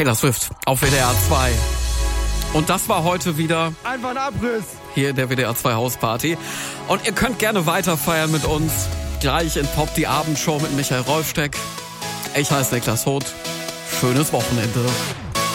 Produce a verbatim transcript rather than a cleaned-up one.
Taylor Swift auf W D R zwei. Und das war heute wieder einfach ein Abriss hier in der W D R zwei Hausparty. Und ihr könnt gerne weiter feiern mit uns. Gleich in Pop die Abendshow mit Michael Rolfsteck. Ich heiße Niklas Hoth. Schönes Wochenende.